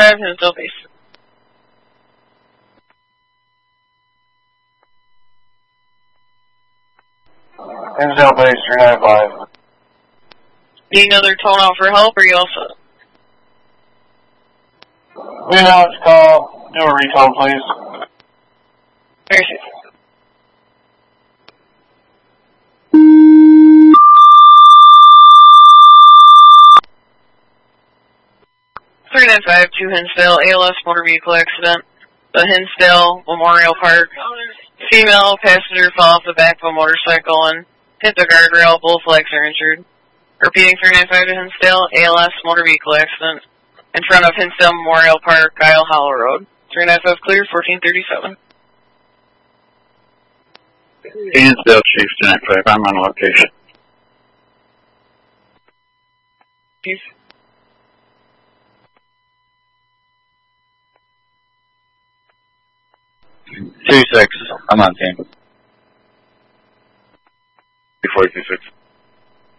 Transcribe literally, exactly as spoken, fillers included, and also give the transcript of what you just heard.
five, Hinsdale base. Hinsdale base, three nine five. Need another tone out for help, or you also? We know it's call. Do a recall, please. Very safe. three nine five, two Hinsdale, A L S motor vehicle accident. The Hinsdale Memorial Park. Female passenger fell off the back of a motorcycle and hit the guardrail. Both legs are injured. Repeating three nine five to Hinsdale, A L S motor vehicle accident. In front of Hinsdale Memorial Park, Isle Hollow Road. three nine five clear, fourteen thirty-seven. Hinsdale Chief, two nine five, I'm on location. Chief. two six, I'm on team. before two six.